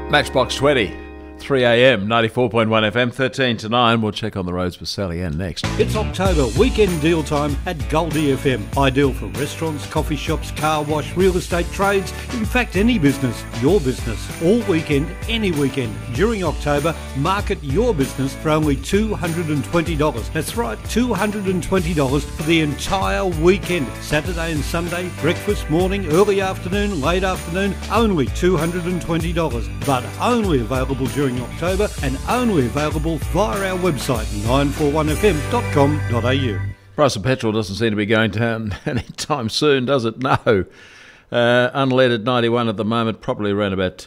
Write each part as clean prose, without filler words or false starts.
Matchbox 20, 3 a.m, 94.1 FM, 13 to 9. We'll check on the roads with Sally Ann next. It's October, weekend deal time at Goldie FM. Ideal for restaurants, coffee shops, car wash, real estate trades, in fact any business, your business. All weekend, any weekend. During October, market your business for only $220. That's right, $220 for the entire weekend. Saturday and Sunday, breakfast, morning, early afternoon, late afternoon, only $220. But only available during October and only available via our website 941fm.com.au. Price of petrol doesn't seem to be going down anytime soon, does it? No. Unleaded 91 at the moment, probably around about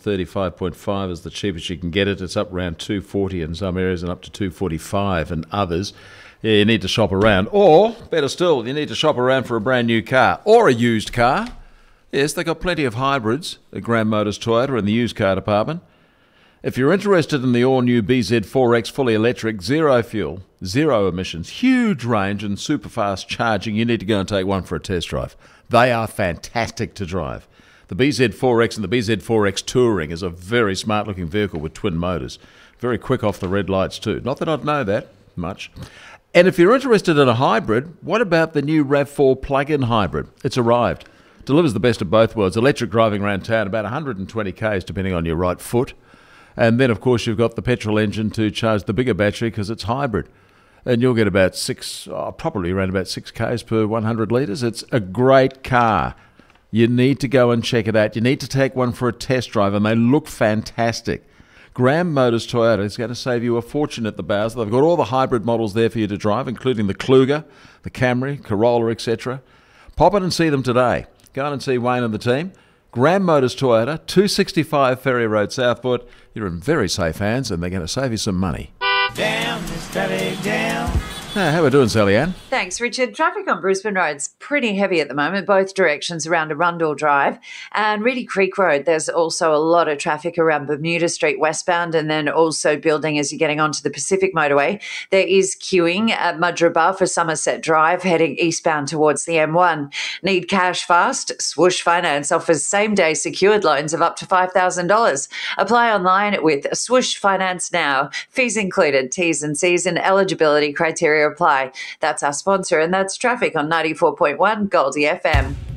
$2.35.5 is the cheapest you can get it. It's up around $2.40 in some areas and up to $2.45 in others. Yeah, you need to shop around. Or, better still, you need to shop around for a brand new car or a used car. Yes, they've got plenty of hybrids at Graham Motors Toyota in the used car department. If you're interested in the all-new BZ4X fully electric, zero fuel, zero emissions, huge range and super fast charging, you need to go and take one for a test drive. They are fantastic to drive. The BZ4X and the BZ4X Touring is a very smart-looking vehicle with twin motors. Very quick off the red lights too. Not that I'd know that much. And if you're interested in a hybrid, what about the new RAV4 plug-in hybrid? It's arrived. Delivers the best of both worlds. Electric driving around town, about 120 k's depending on your right foot. And then, of course, you've got the petrol engine to charge the bigger battery because it's hybrid. And you'll get about probably around about 6 k's per 100 litres. It's a great car. You need to go and check it out. You need to take one for a test drive, and they look fantastic. Graham Motors Toyota is going to save you a fortune at the Bowser. They've got all the hybrid models there for you to drive, including the Kluger, the Camry, Corolla, etc. Pop in and see them today. Go on and see Wayne and the team. Graham Motors Toyota, 265 Ferry Road, Southport. You're in very safe hands, and they're going to save you some money. Down, this traffic down. How are we doing, Sally Ann? Thanks, Richard. Traffic on Brisbane Road's pretty heavy at the moment, both directions around Arundel Drive. And Reedy Creek Road, there's also a lot of traffic around Bermuda Street westbound and then also building as you're getting onto the Pacific Motorway. There is queuing at Mudgeeraba for Somerset Drive, heading eastbound towards the M1. Need cash fast? Swoosh Finance offers same-day secured loans of up to $5,000. Apply online with Swoosh Finance now. Fees included, T's and C's and eligibility criteria apply. That's our sponsor, and that's traffic on 94.1 Goldie FM.